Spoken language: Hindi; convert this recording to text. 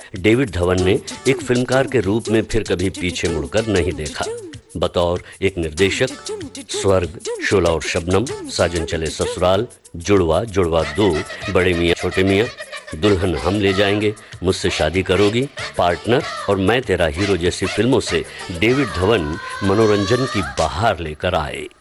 डेविड धवन ने एक फिल्मकार के रूप में फिर कभी पीछे मुड़कर नहीं देखा। बतौर एक निर्देशक स्वर्ग, शोला और शबनम, साजन चले ससुराल, जुड़वा, जुड़वा 2, बड़े मियाँ छोटे मियाँ, दुल्हन हम ले जाएंगे, मुझसे शादी करोगी, पार्टनर और मैं तेरा हीरो जैसी फिल्मों से डेविड धवन मनोरंजन की बहार लेकर आए।